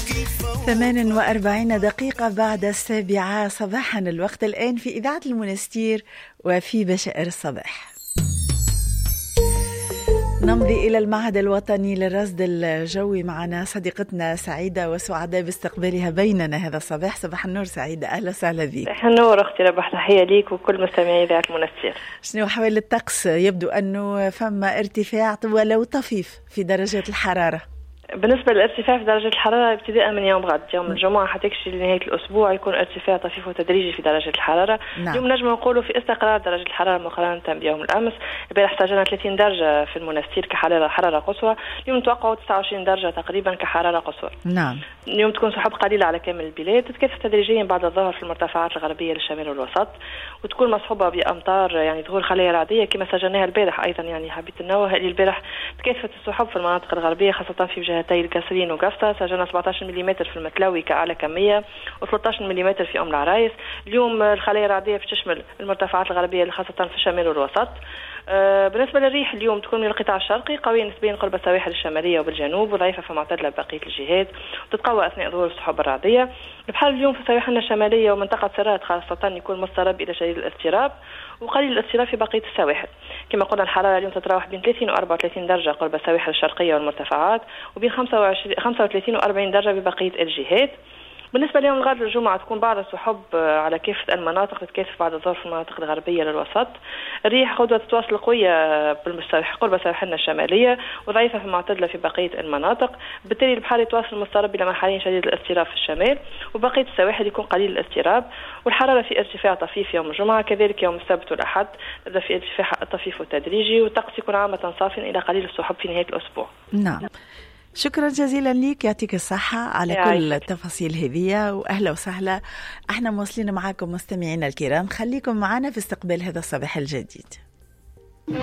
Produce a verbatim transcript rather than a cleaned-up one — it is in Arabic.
ثمان وأربعين دقيقة بعد السابعة صباحا، الوقت الآن في إذاعة المنستير وفي بشائر الصباح. نمضي إلى المعهد الوطني للرصد الجوي. معنا صديقتنا سعيدة وسعداء باستقبالها بيننا هذا الصباح. صباح النور سعيدة، أهلا وسهلا بك. صباح النور أختي ربح، تحية ليك وكل مستمعي إذاعة المنستير. شنو أحوال الطقس؟ يبدو أنه فما ارتفاع ولو طفيف في درجات الحرارة. بالنسبة للارتفاع في درجة الحرارة ابتداء من يوم غد يوم الجمعة حتكشي لنهاية الأسبوع يكون ارتفاع طفيف وتدريجي في درجة الحرارة. نعم. اليوم نجم نقولوا في استقرار درجة الحرارة مقارنة بيوم الأمس. البارح احتاجنا ثلاثين درجة في المنستير كحرارة حرارة قصوى، اليوم نتوقعوا تسعة وعشرين درجة تقريبا كحرارة قصوى. نعم. اليوم تكون سحب قليلة على كامل البلاد، تتكثف تدريجيا بعد الظهر في المرتفعات الغربية للشمال والوسط، وتكون مصحوبة بأمطار يعني ظهور خلايا رعدية كما سجلناها البارح. أيضا يعني حبيت ننوه البارح تكثفت السحب في المناطق الغربية خاصة في جهتي القصرين وقفطة، سجلنا سبعة عشر ملم في المتلاوي كأعلى كمية و13 ملم في أم العرايس. اليوم الخلايا الرعدية بتشمل المرتفعات الغربية خاصة في الشمال والوسط. آه بالنسبة للريح اليوم تكون من القطاع الشرقي قوية نسبيا قرب السواحل الشمالية وبالجنوب، وضعيفة فمعتدلة ببقية الجهات، وتتقوى أثناء ظهور السحب الرعدية. البحر اليوم في سواحلنا الشمالية ومنطقة سرات خاصة يكون مضطرب إلى شديد الاضطراب وقليل الاضطراب في بقية السواحل. كما قلنا الحرارة اليوم تتراوح بين ثلاثين و أربعة وثلاثين درجة قرب السواحل الشرقية والمرتفعات، وبين خمسة وثلاثين و أربعين درجة ببقية الجهات. بالنسبة ليوم الغد الجمعة تكون بعض السحب على كافة المناطق، تتكاثف بعد الظهر في المناطق الغربية للوسط. الريح غدوة تتواصل قوية قرب سواحلنا الشمالية وضعيفة في معتدلة في بقية المناطق، بالتالي البحر يتواصل مضطرب إلى منحنى شديد الاضطراب في الشمال، وبقية السواحل يكون قليل الاضطراب. والحرارة في ارتفاع طفيف يوم الجمعة، كذلك يوم السبت والأحد تبدأ في ارتفاع طفيف وتدريجي، والطقس يكون عامة صافٍ إلى قليل السحب في نهاية الأسبوع. نعم. شكرا جزيلا لك، يعطيك الصحة على كل التفاصيل هذه، وأهلا وسهلا. احنا مواصلين معاكم مستمعينا الكرام، خليكم معنا في استقبال هذا الصباح الجديد.